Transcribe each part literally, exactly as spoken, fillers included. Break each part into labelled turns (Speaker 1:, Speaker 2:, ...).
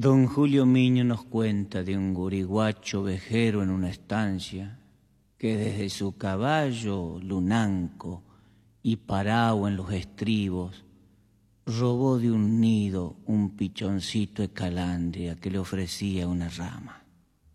Speaker 1: Don Julio Miño nos cuenta de un guriguacho vejero en una estancia que desde su caballo lunanco y parado en los estribos robó de un nido un pichoncito de calandria que le ofrecía una rama.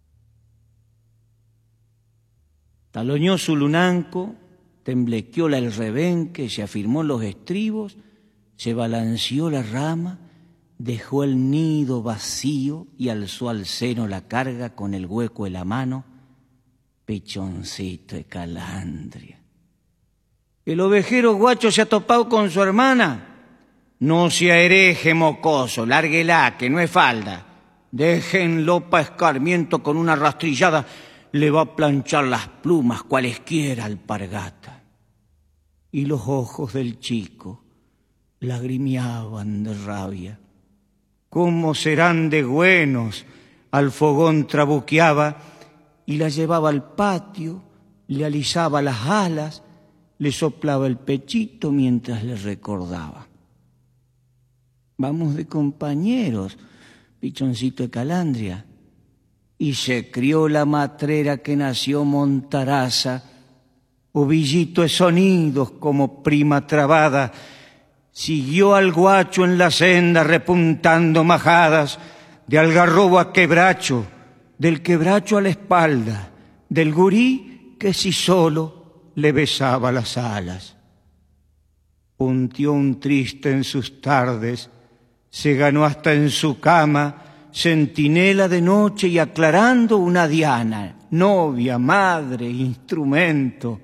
Speaker 1: Taloñó su lunanco, temblequeóla el rebenque, se afirmó en los estribos, se balanceó la rama, dejó el nido vacío y alzó al seno la carga con el hueco de la mano, pichoncito de calandria. El ovejero guacho se ha topado con su hermana. No sea hereje mocoso, lárguela, que no es falda. Déjenlo pa' escarmiento con una rastrillada, le va a planchar las plumas cualesquiera alpargata. Y los ojos del chico lagrimeaban de rabia. ¿Cómo serán de buenos? Al fogón trabuqueaba y la llevaba al patio, le alisaba las alas, le soplaba el pechito mientras le recordaba. Vamos de compañeros, pichoncito de calandria. Y se crió la matrera que nació montaraza, ovillito de sonidos como prima trabada. Siguió al guacho en la senda repuntando majadas, de algarrobo a quebracho, del quebracho a la espalda, del gurí que si solo le besaba las alas. Puntió un triste en sus tardes, se ganó hasta en su cama, centinela de noche y aclarando una diana, novia, madre, instrumento,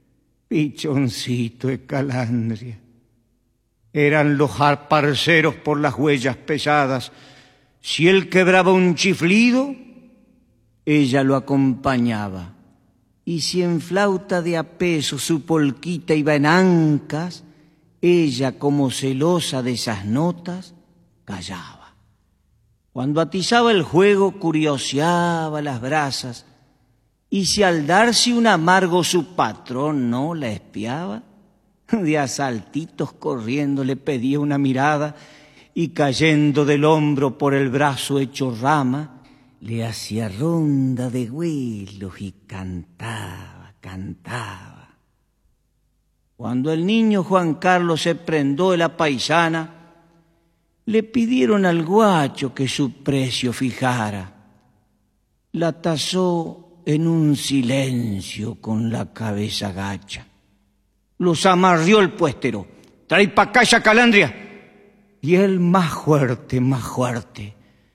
Speaker 1: pichoncito de calandria. Eran los parceros por las huellas pesadas. Si él quebraba un chiflido, ella lo acompañaba. Y si en flauta de a peso su polquita iba en ancas, ella, como celosa de esas notas, callaba. Cuando atizaba el juego, curioseaba las brasas, y si al darse un amargo su patrón no la espiaba, de a saltitos corriendo le pedía una mirada, y cayendo del hombro por el brazo hecho rama, le hacía ronda de vuelos y cantaba, cantaba. Cuando el niño Juan Carlos se prendó de la paisana, le pidieron al guacho que su precio fijara. La tasó en un silencio con la cabeza gacha. Los amarrió el puestero. Trae pa' acá esa calandria. Y él más fuerte, más fuerte,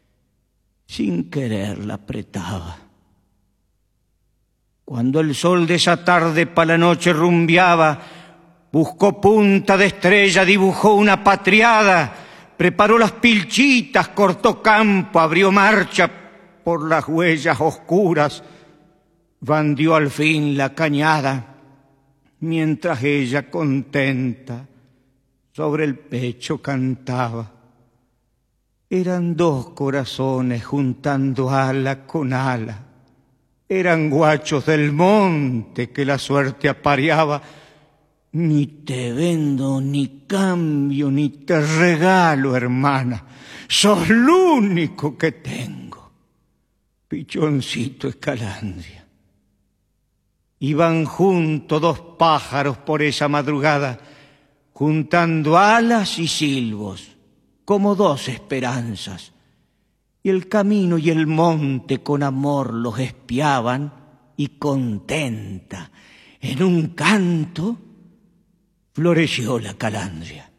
Speaker 1: sin querer la apretaba. Cuando el sol de esa tarde pa' la noche rumbeaba, buscó punta de estrella, dibujó una patriada, preparó las pilchitas, cortó campo, abrió marcha por las huellas oscuras, bandió al fin la cañada, mientras ella contenta sobre el pecho cantaba. Eran dos corazones juntando ala con ala, eran guachos del monte que la suerte apareaba. Ni te vendo, ni cambio, ni te regalo, hermana, sos lo único que tengo, pichoncito de calandria. Iban juntos dos pájaros por esa madrugada, juntando alas y silbos, como dos esperanzas. Y el camino y el monte con amor los espiaban, y contenta, en un canto, floreció la calandria.